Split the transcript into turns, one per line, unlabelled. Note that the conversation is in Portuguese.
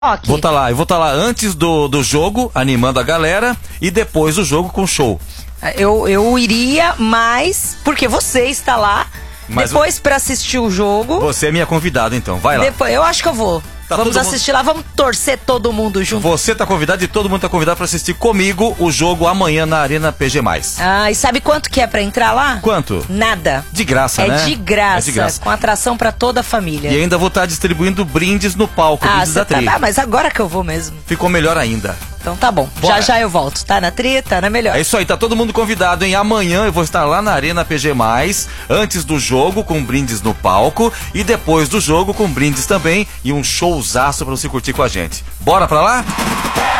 Ok.
Eu vou estar lá antes do jogo, animando a galera, e depois do jogo com show.
Eu iria, mas porque você está lá, depois pra assistir o jogo.
Você é minha convidada, então, vai lá.
Depois, eu acho que eu vou. Vamos assistir lá, vamos torcer todo mundo junto.
Você tá convidado e todo mundo tá convidado pra assistir comigo o jogo amanhã na Arena PG+.
Ah, e sabe quanto que é pra entrar lá?
Quanto?
Nada.
De graça, né?
É de graça, com atração pra toda a família.
E ainda vou estar distribuindo brindes no palco, brindes da Tri.
Mas agora que eu vou mesmo.
Ficou melhor ainda.
Então tá bom,
Bora.
já eu volto. Tá na Tri, tá na melhor.
É isso aí, tá todo mundo convidado, hein? Amanhã eu vou estar lá na Arena PG+, antes do jogo com brindes no palco e depois do jogo com brindes também e um showzaço pra você curtir com a gente. Bora pra lá?